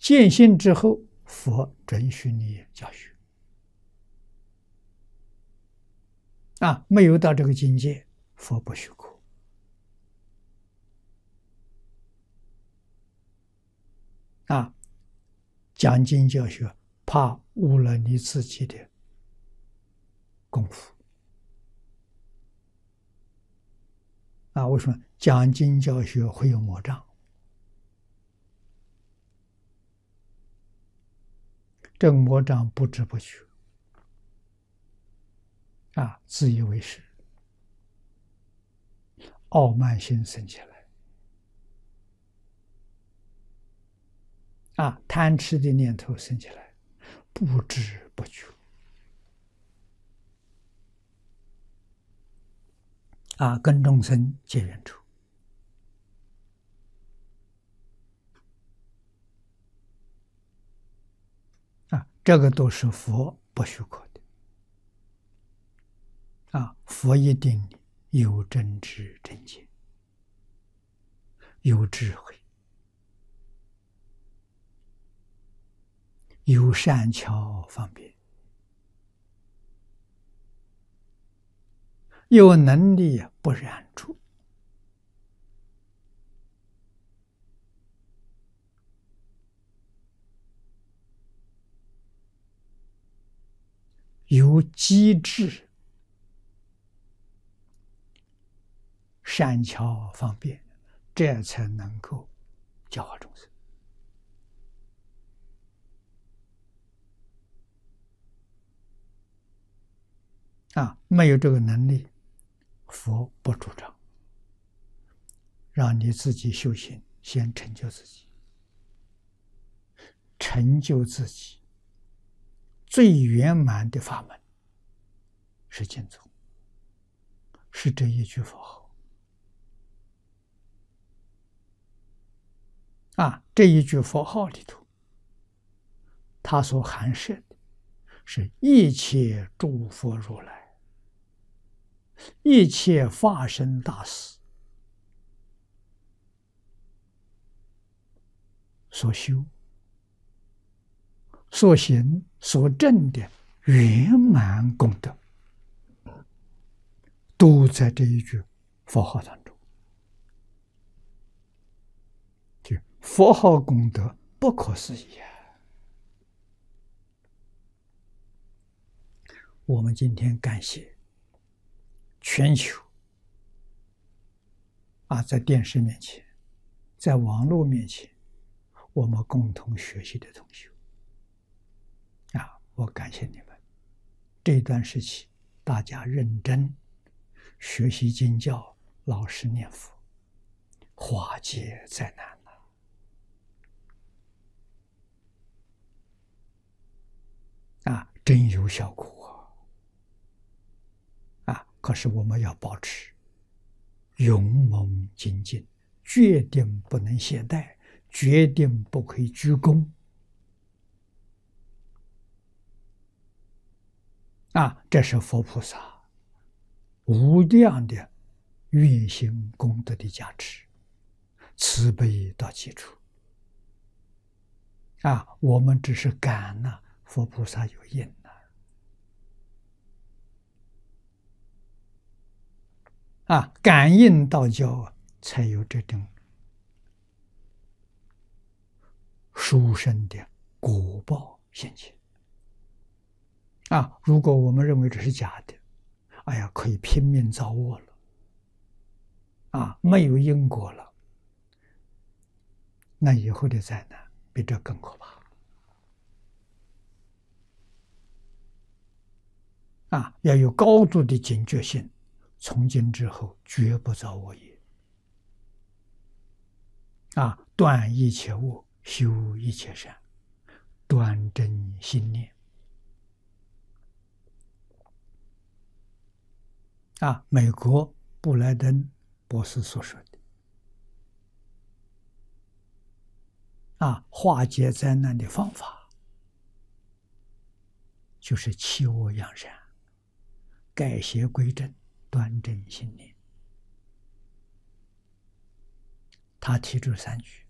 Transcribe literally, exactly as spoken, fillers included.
见性之后，佛准许你教学。啊，没有到这个境界，佛不许可。啊，讲经教学，怕误了你自己的功夫。啊，为什么讲经教学会有魔障？这个魔障不知不觉，啊，自以为是，傲慢心生起来，啊，贪吃的念头生起来，不知不觉，啊，跟众生结冤仇。啊，这个都是佛不许可的。啊，佛一定有真知正见，有智慧，有善巧方便，有能力不染著，有机智，善巧方便，这才能够教化众生。啊，没有这个能力，佛不主张，让你自己修行，先成就自己，成就自己最圆满的法门是净宗，是这一句佛号。啊，这一句佛号里头，它所含摄的是一切诸佛如来，一切法身大士所修、所行、所证的圆满功德，都在这一句佛号当中。就佛号功德不可思议啊！我们今天感谢全球啊，在电视面前，在网络面前，我们共同学习的同学啊，我感谢你们。这段时期，大家认真学习经教，老实念佛，化解灾难了。啊，真有效果啊！啊，可是我们要保持勇猛精进，决定不能懈怠，决定不可以居功。啊，这是佛菩萨无量的愿行功德的加持，慈悲到基础。啊，我们只是感呐、啊，佛菩萨有应呐。啊，感应道教才有这种殊胜的果报现前。啊，如果我们认为这是假的，哎呀，可以拼命造恶了，啊，没有因果了，那以后的灾难比这更可怕。啊，要有高度的警觉性，从今之后绝不造恶业。啊，断一切恶，修一切善，端正心念。啊，美国布莱登博士所说的，啊，化解灾难的方法，就是弃恶扬善，改邪归正，端正心念。他提出三句：